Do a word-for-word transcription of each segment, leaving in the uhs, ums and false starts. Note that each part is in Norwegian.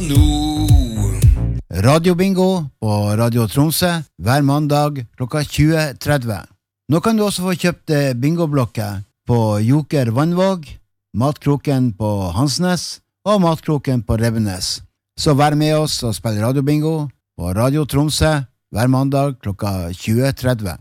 no. Radio Bingo på Radio Tromsø hver mandag klokka tjue tretti. Nå kan du også få kjøpt bingoblokker på Joker Vannvåg, Matkroken på Hansnes og Matkroken på Rebbenes. Så vær med oss og spill Radio Bingo på Radio Tromsø hver mandag klokka tjue tretti.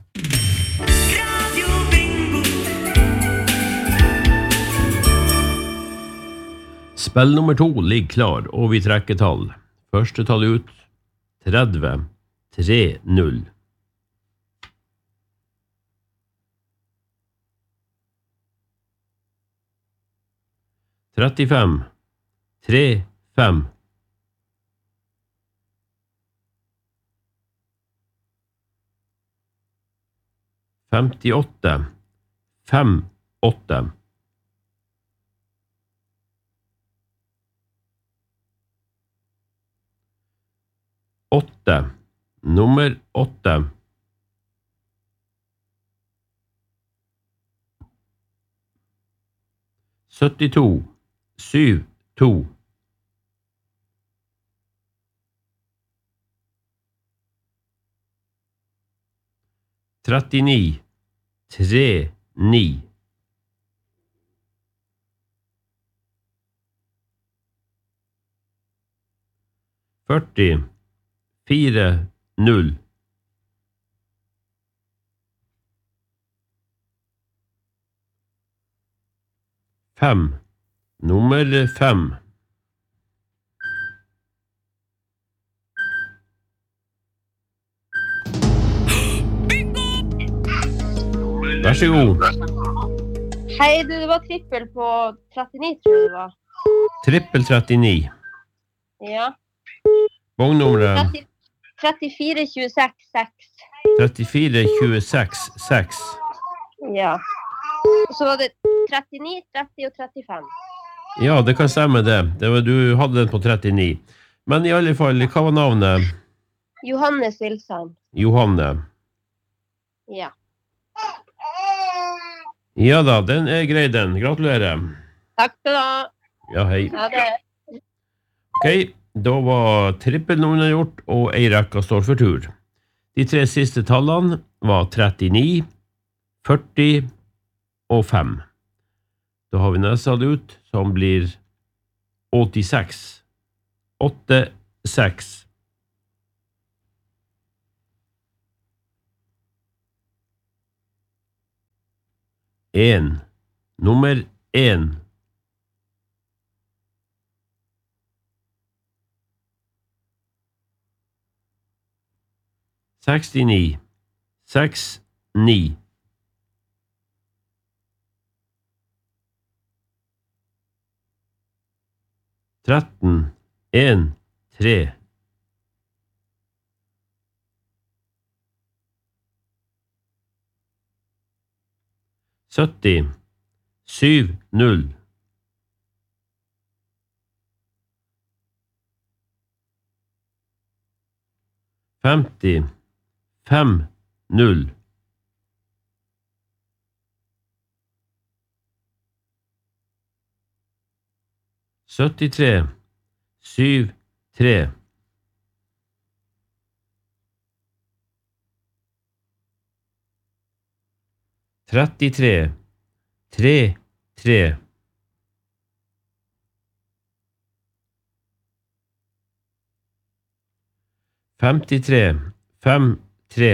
Spill nummer to ligger klar, og vi trekker tall. Første tall ut, tretti, tre null. trettifem, tre fem. femtiåtte, fem åtte. åtte, nummer åtte. syttito, syv to. trettini, tre ni. førti, fire null. fem, nummer fem. Vær så god. Hei, du, det var trippel på trettini, tror jeg det var. Trippel trettini. Ja. Vognnummeret? trettifire tjueseks seks. trettifire tjueseks seks. Ja. Og så var det trettini, tretti og trettifem. Ja, det kan stemme det. Det var, du hadde den på trettini. Men i alle fall, hva var navnet? Johanne Silsheim. Johanne. Ja. Ja da, den er grei den. Gratulerer. Takk skal du ha. Ja, hei. Ja, det. Ok, da var trippelnummeret gjort, og ei rekka står for tur. De tre siste tallene var trettini, førti og fem. Da har vi neste tall ut, som blir åttiseks. åtte seks. En. Nummer en. sekstini, seks ni. tretten, en, tre. sytti, syv null. femti, fem null. syttitre, syv tre. trettitre, tre tre. femtitre, fem tre.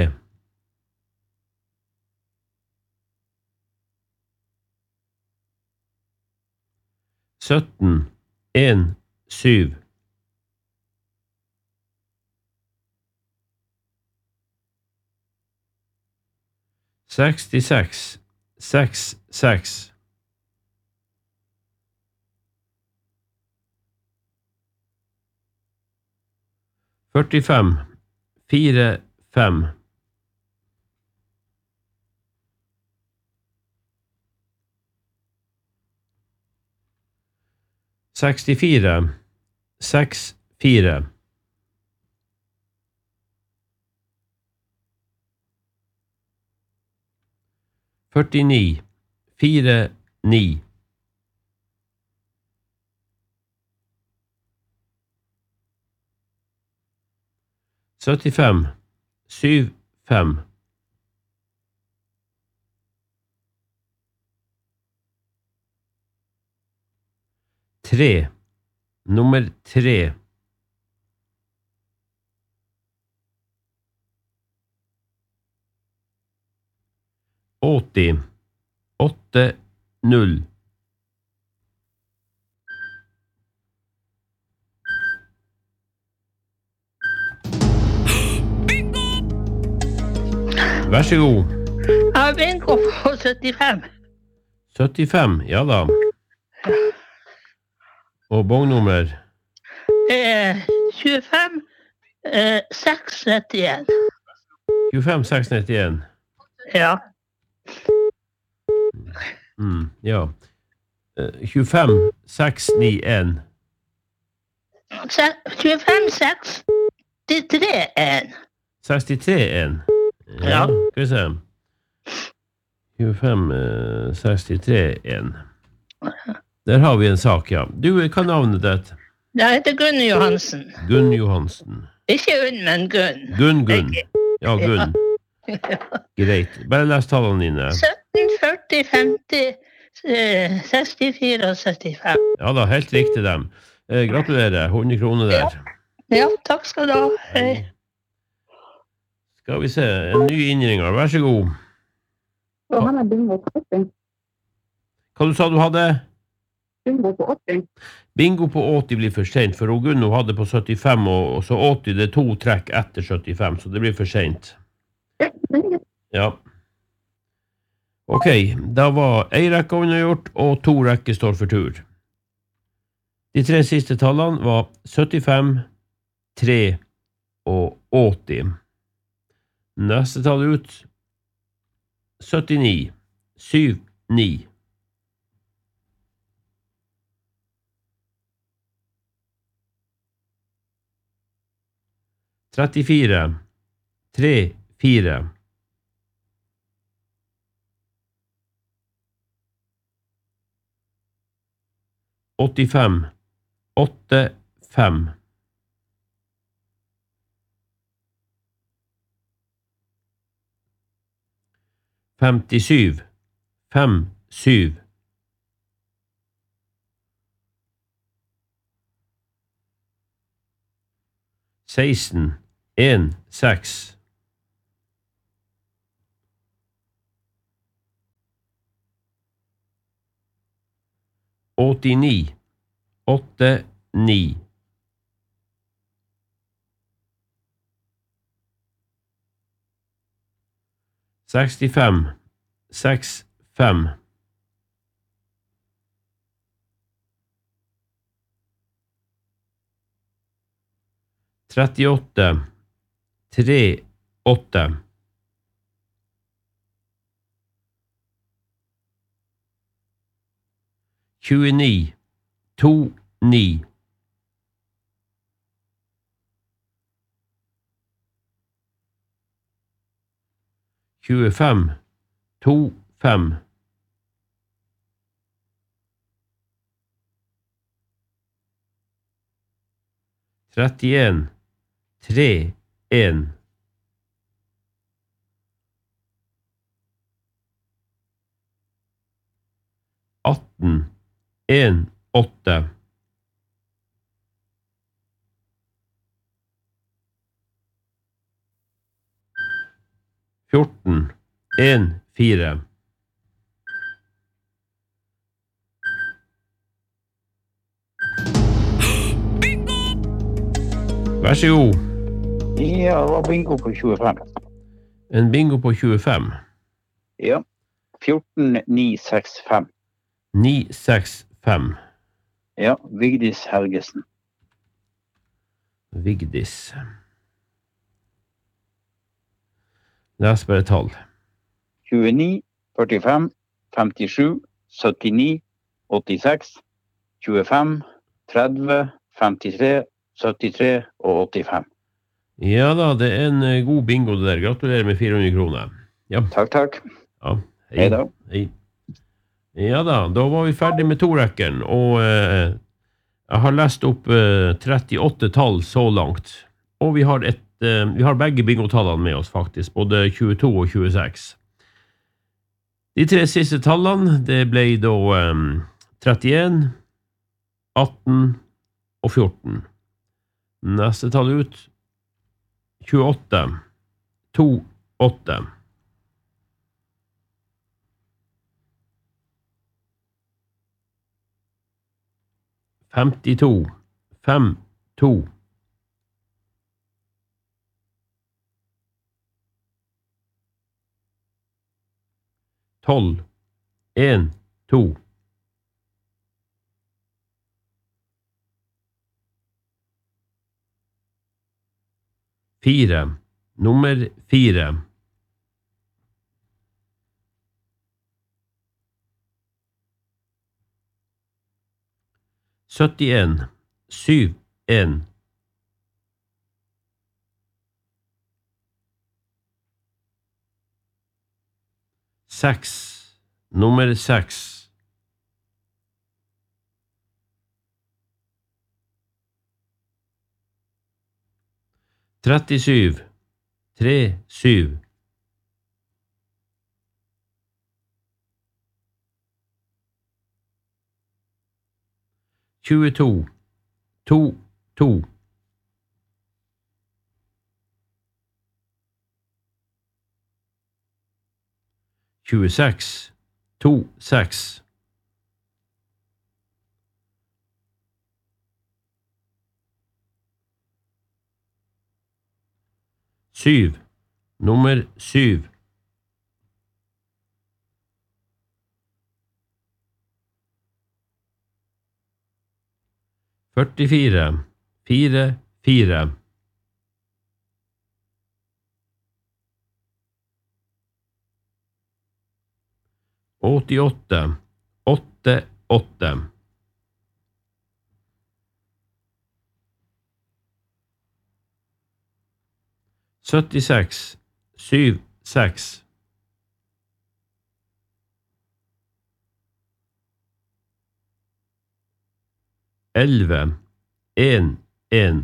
sytten, en syv. sekstiseks, seks seks. førtifem, fire fem. sekstifire, seks fire. førtini, fire ni. syttifem, syv, fem. Tre, nummer tre. åtti, åtte, null. Vær så god. Ja, bingo på syttifem. syttifem, ja da. Og bongnummer? Eh, tjuefem, eh, seks nittien. tjuefem, seks nittien. Ja. Mm, ja. Uh, tjuefem, seks nittien. Se- tjuefem, seks, tre, en. sekstitre en. Ja. Skal vi se. tjuefem, uh, sekstitre en. Der har vi en sak, ja. Du, hva er navnet ditt? Jeg heter Gunn Johansen. Gunn Johansen. Ikke Unn, men Gunn. Gunn, Gunn. Ja, Gunn. Greit. Bare les tallene dine. sytten, førti, femti, eh, sekstifire og syttifem. Ja da, helt riktig dem. Eh, gratulerer. hundre kroner der. Ja, takk skal du ha. Hei. Skal vi se. En ny innringer. Vær så god. Han er bingo på åtti. Hva du sa du hadde? Bingo på åtti. Bingo på åtti blir for sent, for Gunno hadde på syttifem, og så åtti, det er to trekk etter syttifem, så det blir for sent. Ja, det er greit. Ja. Ok, da var en rekke unnagjort, og to rekker står for tur. De tre siste tallene var syttifem, tre og åtti. Neste tall ut, syttini, syv, ni. trettifire, tre, fire. åttifem, åtte, fem. femtisju, fem, syv. seksten, en, seks. åttini, åtte, ni. sekstifem, seks, fem. trettiåtte, tre, åtte. tjueni, to, ni. tjuefem, to, fem. trettien, tre, en. atten, en, åtte. fjorten, en, fire. Vær så god. Ja, det var bingo på tjuefem. En bingo på tjuefem. Ja. fjorten, ni, seks, fem. ni, seks, fem. Ja, Vigdis Helgesen. Vigdis. Les bare tall. tjueni, førtifem, femtisju, syttini, åttiseks, tjuefem, tretti, femtitre, syttitre og åttifem. Ja da, det er en eh, god bingo det der. Gratulerer med fire hundre kroner. Ja, Takk, takk. ja. Hei da. Hei. Ja da, da var vi ferdig med to rekken, og eh, jeg har lest opp eh, trettiåtte tall så langt. og vi har, et, uh, vi har begge bingotallene med oss faktisk, både tjueto og tjueseks. De tre siste tallene, det ble da um, trettien, atten og fjorten. Neste tall ut, tjueåtte, to, åtte. femtito, fem, to. tolv, en, to. fire, nummer fire. syttien, syv, en. seks, nummer seks. trettisju, tre, syv. tjueto, to, to. tjueseks, to, seks. syv, nummer syv. førtifire, fire, fire. åttiåtte, åtte, åtte. syttiseks, syv, seks. elleve, en, en.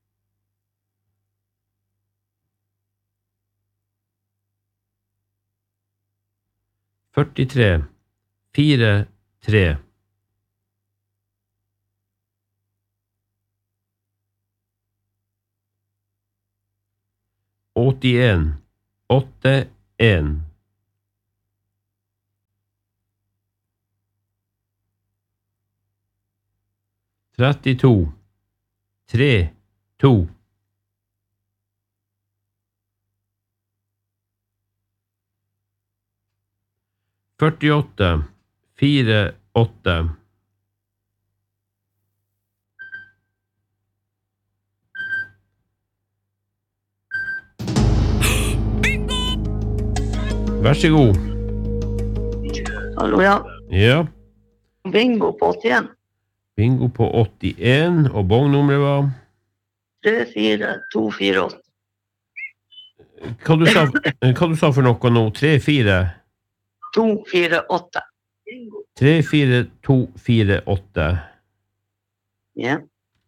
førtitre, fire, tre. åttien, åtte, en. trettito, tre, to. førtiåtte, fire, åtte. Vær så god. Hallo, ja. Ja, Bingo på åttien. bingo på åttien, og bongnummeret var? tre, fire, to, fire, åtte. Hva du sa, hva du sa for noe nå? tre, fire? to, fire, åtte. tre, fire, to, fire, åtte. Ja.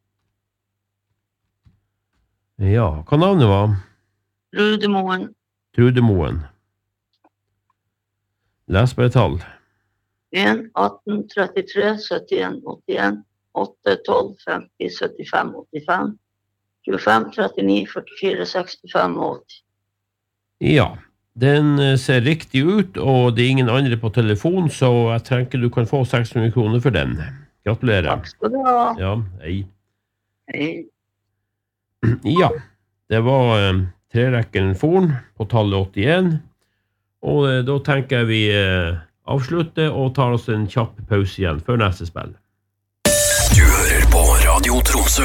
Ja, hva navnet var? Rudemoen. Trudemoen. Les bare tall. en, atten, trettitre, syttien, åttien, åtte, tolv, femti, syttifem, åttifem, tjuefem, trettini, førtifire, sekstifem og åtti. Ja, den ser riktig ut, og det er ingen andre på telefon, så jeg tenker du kan få seks hundre kroner for den. Gratulerer. Takk skal du ha. Ja, hei. Hei. Ja, det var eh, trerekken forn på tallet åttien, og eh, da tenker jeg vi eh, avslutter og tar oss en kjapp pause igjen før neste spill. Du hører på Radio Tromsø.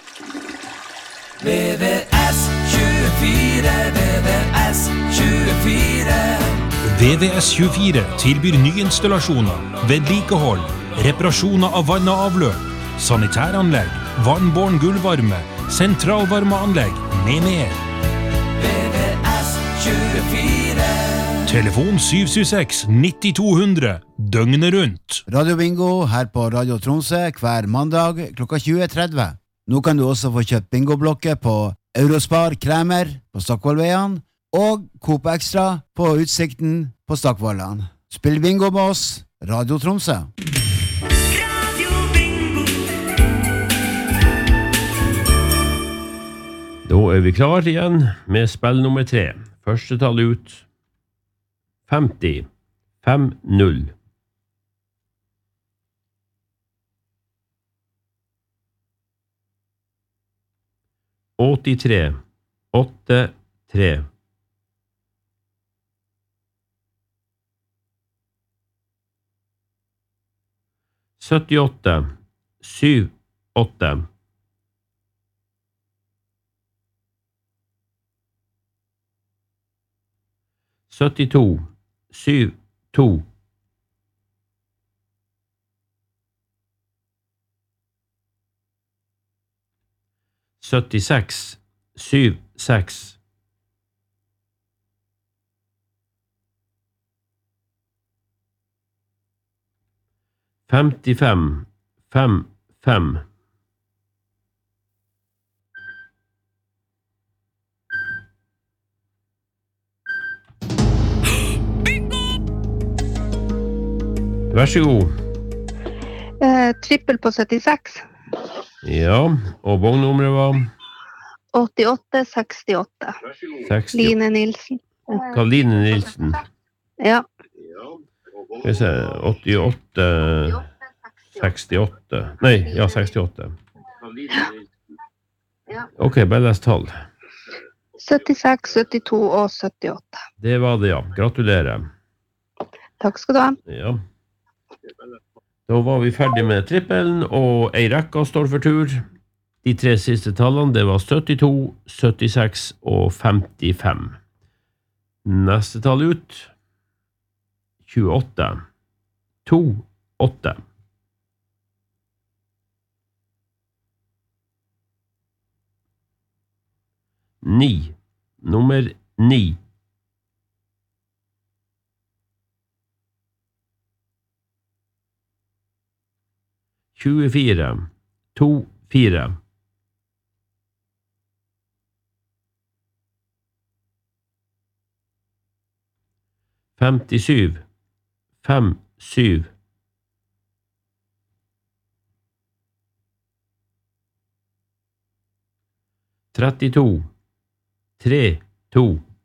V V S tjuefire, V V S tjuefire. V V S tjuefire tilbyr nyinstallasjoner, vedlikehold, reparasjoner av vann og avløp, sanitæranlegg, vannbåren gulvvarme, sentralvarmeanlegg med mer. V V S tjuefire. Telefon syv syv seks, nitti to hundre, døgnet rundt. Radio Bingo her på Radio Tromsø hver mandag klokka tjue tretti. Nå kan du også få kjøpt bingoblokker på Eurospar Kremer på Stokkvollveien og Coop Extra på Utsikten på Stokkvollan. Spill bingo med oss, Radio Tromsø. Da er vi klar igjen med spill nummer tre. Første tall ut. femti. fem null. åttitre. åtte tre. syttiåtte. syv åtte. syttito. syv to. syttiseks. syv seks. femtifem. fem fem. Vær så god. Eh, trippel på syttiseks. Ja, og vognummeret var åttiåtte sekstiåtte. seksti. Line Nilsen. Karoline Nilsen. Ja. Skal vi se, åttiåtte sekstiåtte. Nei, ja, sekstiåtte. Ok, bare les tall. syttiseks, syttito og syttiåtte. Det var det, ja. Gratulerer. Takk skal du ha. Ja. Da var vi ferdig med trippelen, og ei rekka står for tur. De tre siste tallene, det var syttito, syttiseks og femtifem. Neste tall ut. tjueåtte. to, åtte. Ni. Nummer ni. tjuefire. to, fire. femtisju. fem, syv. trettito. tre, to.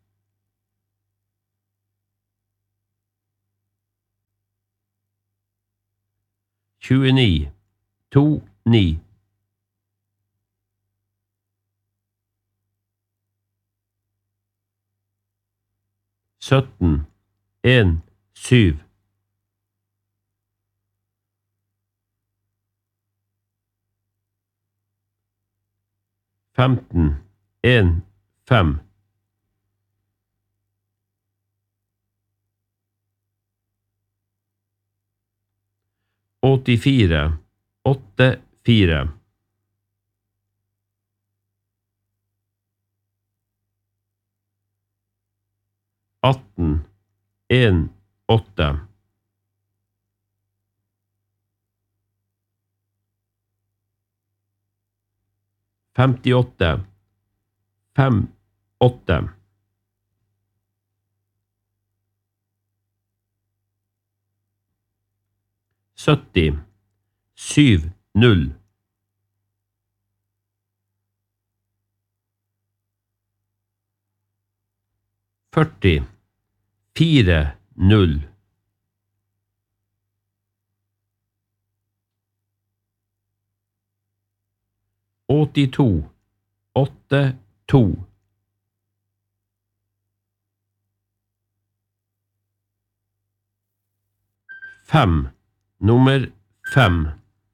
tjueni. to, ni. sytten. en, syv. femten. en, fem. åttifire. åtte, fire. atten. en, åtte. femtiåtte. fem, åtte. sytti. syv, null. førti. fire, null. åttito. åtte, to. fem. Nummer fem.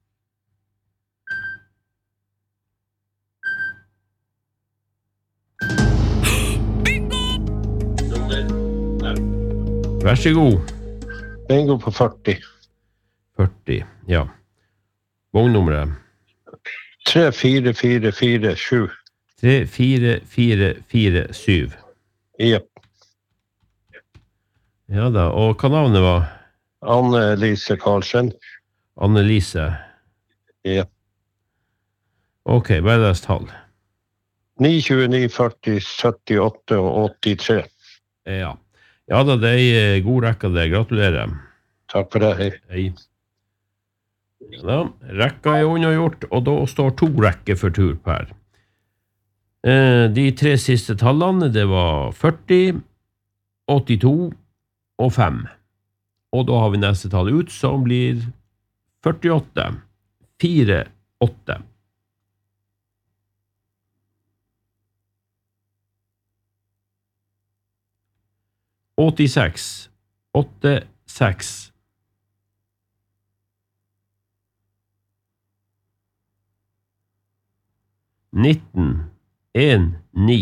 Vær så god. Bingo på førti. førti, ja. Vognnummeret. tre, fire, fire, fire, sju. tre, fire, fire, fire, syv. Jepp. Ja da, og hva navnet var? Anne-Lise Karlsen. Anne-Lise. Jepp. Ok, bare les tall. ni tjueni førti syttiåtte og åttitre. Ja. Ja da, det er en god rekke det. Gratulerer. Takk for det, hei. Hei. Ja da, rekka er unnagjort, og da står to rekker for tur på her. Eh, de tre siste tallene, det var førti, åttito og fem. Og da har vi neste tall ut, som blir førtiåtte, fire, åtte. åttiseks, åtte, seks. nitten, en, ni.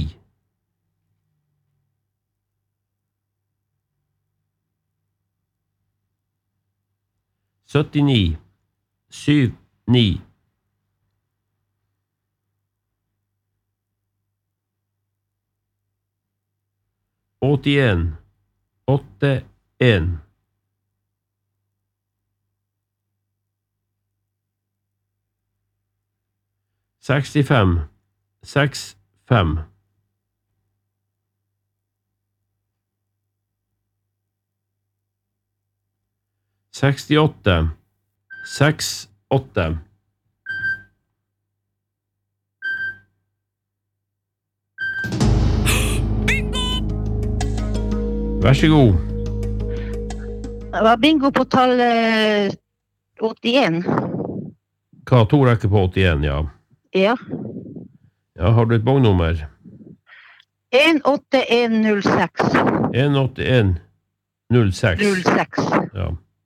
syttini, syv, ni. åttien, åtte, en. sekstifem, seks, fem. sekstiåtte, seks, åtte. Vær så god. Det var bingo på tall eh, åttien. Hva, to rekker på åttien, ja. Ja. Ja, har du et bongnummer? en åtte en null seks. en åtte en null seks. null seks. Ja.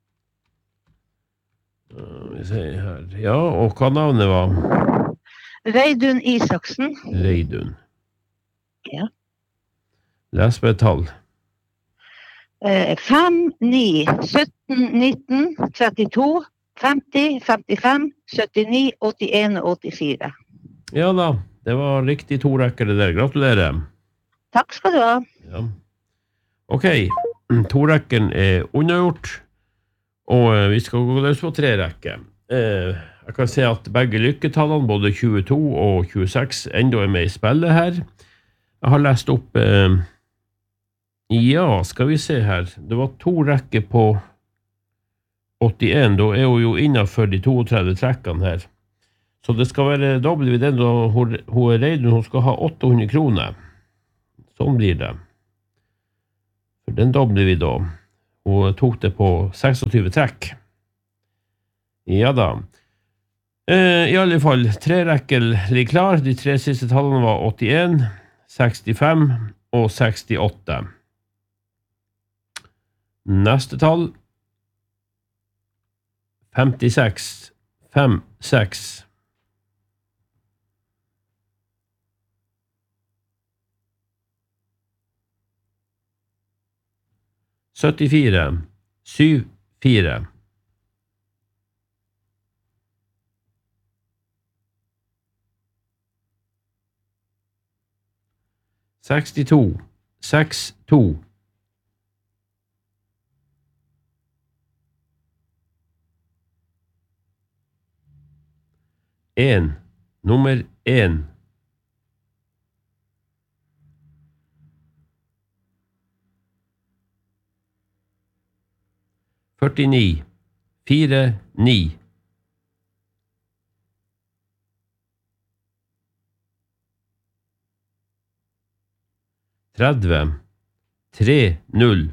Uh, vi ser her. Ja, og hva navnet var? Reidun Isaksen. Reidun. Ja. Les på et tall. Eh, fem, ni, sytten, nitten, trettito, femti, femtifem, syttini, åttien og åttifire. Ja da, det var riktig to rekker det der. Gratulerer. Takk skal du ha. Ja. Ok, to rekken er unnagjort, og eh, vi skal gå løs på tre rekker. Eh, jeg kan se at begge lykketallene, både tjueto og tjueseks, enda er med i spillet her. Jeg har lest opp... Eh, Ja, skal vi se her. Det var to rekker på åttien, da er hun jo innenfor de trettito trekkene her. Så det skal være dobbelt ved den, og hun, hun er Reidun, hun skal ha åtte hundre kroner. Sånn blir det. For den dobbelt vi da. Hun tok det på tjueseks trekk. Ja da. Eh, I alle fall, tre rekker ligger klar. De tre siste tallene var åttien, sekstifem og sekstiåtte. Neste tall femtiseks, fem, seks. syttifire, syv, fire. sekstito, seks, to. En, nummer en. førtini, fire, ni. tretti, tre, null.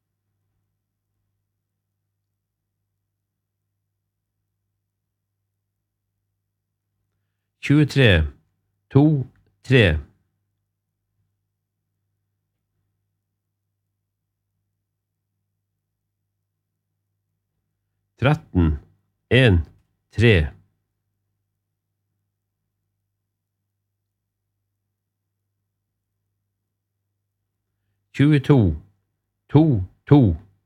tjuetre, to, tre. tretten, en, tre. tjueto, to, to.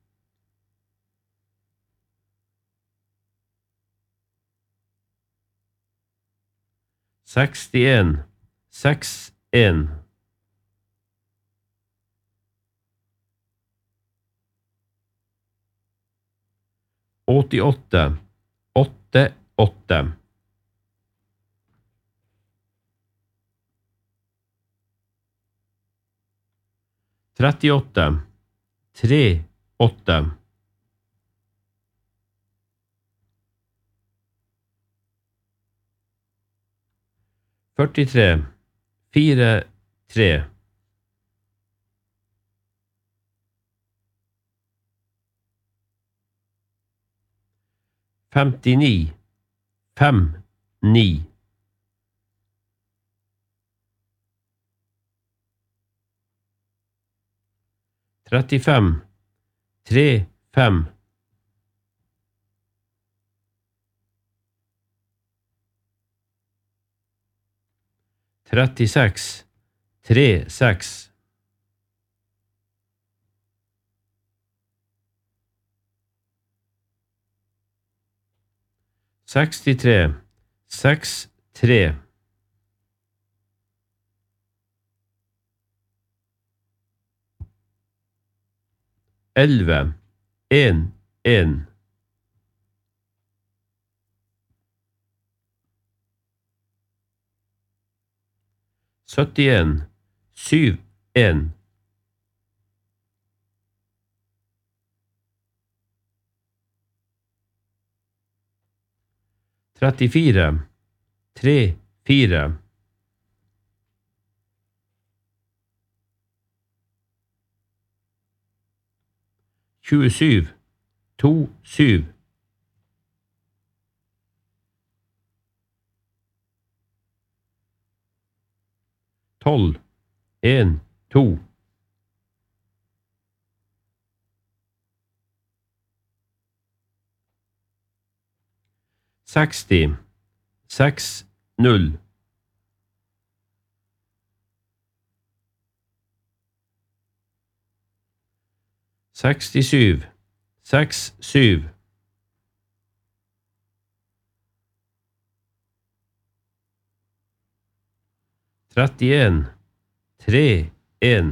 sekstien, seks, en. åttiåtte, åtte, åtte. trettiåtte, tre, åtte. førtitre, fire, tre. femtini, fem, ni. trettifem, tre, fem. trettiseks, tre, seks. sekstitre, seks, tre. elleve, en, en. syttien, syv, en. trettifire, tre, fire. tjuesju, to, syv. tolv, en, to. seksti, seks, null. sekstisju, seks, syv. trettien, tre, en.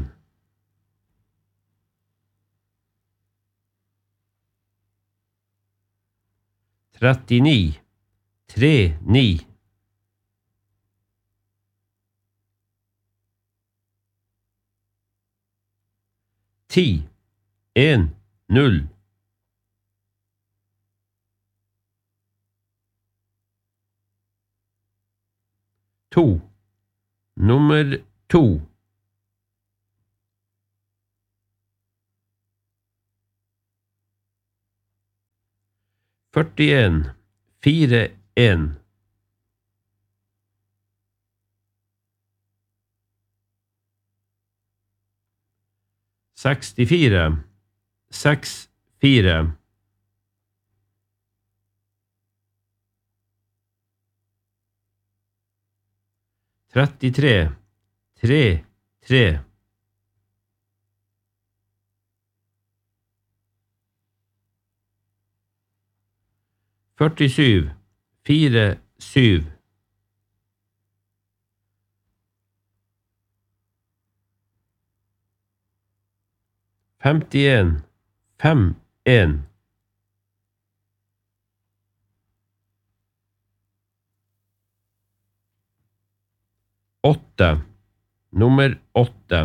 trettini, tre, ni. ti, en, null. to, nummer to. førtien, fire, en. sekstifire, seks, fire. trettitre, tre, tre. førtisju, fire, syv. femtien, fem, en. åtte, nummer åtte.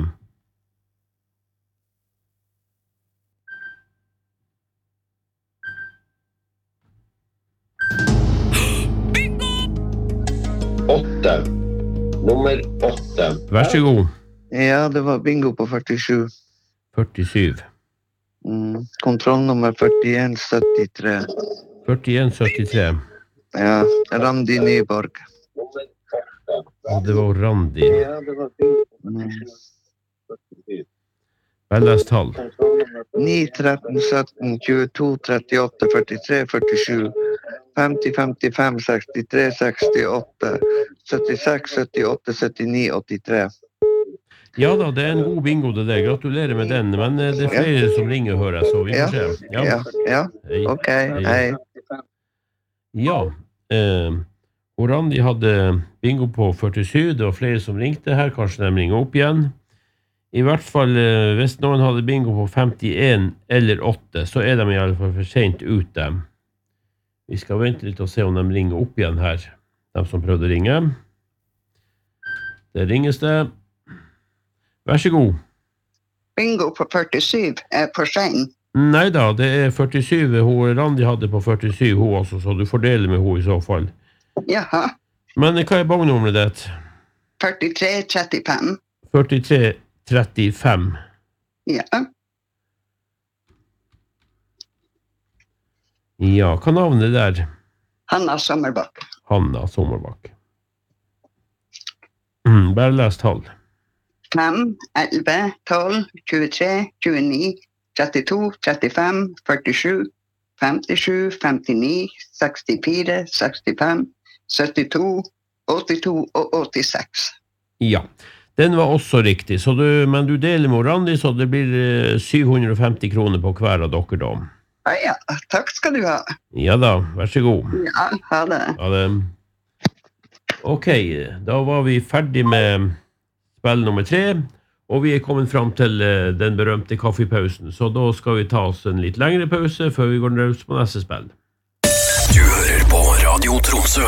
Åtte, nummer åtte. Vær så god. Ja, det var bingo på førtisju. førtisju. Mm. Kontrollnummer førtien, syttitre. førtien, syttitre. Ja, Randi Nyborg. Og det var Randi. Ja, det var bingo. Mm. Velges tall. ni, tretten, sytten, tjueto, trettiåtte, førtitre, førtisju, femti, femtifem, sekstitre, sekstiåtte, syttiseks, syttiåtte, syttini, åttitre. Ja da, det er en god bingo det der. Gratulerer med den, men det er flere som ringer, hører jeg, så vi får se. Ja, ja, ja. Hei. Ok, hei. Ja, eh, og Randi hadde bingo på førtisju, det var flere som ringte her, kanskje de ringer opp igjen. I hvert fall, eh, hvis noen hadde bingo på femtien eller åtte, så er de i alle fall for sent ute. Vi skal vente litt og se om de ringer opp igjen her, de som prøvde å ringe. Det ringes det. Vær så god. bingo på førtisju er for sen. Nei da, det er førtisju. Hun, Randi hadde på førtisju, hun også, så du fordeler med hun i så fall. Jaha. Men hva er bongnummeret ditt? førtitre trettifem. førtitre trettifem. Ja. Ja, hva navnet der? Hanna Sommerbakk. Hanna Sommerbakk. Mm, bare les tall. fem, elleve, tolv, tjuetre, tjueni, trettito, trettifem, førtisju, femtisju, femtini, sekstifire, sekstifem, syttito, åttito og åttiseks. Ja, den var også riktig, så du, men du deler med Randi, så det blir eh, syv hundre og femti kroner på hver av dere da. Ja, ja, takk skal du ha. Ja da, vær så god. Ja, ha det. Ha det. Ok, da var vi ferdig med spill nummer tre, og vi er kommet frem til eh, den berømte kaffepausen, så da skal vi ta oss en litt lengre pause før vi går løs på neste spill. Du hører på Radio Tromsø.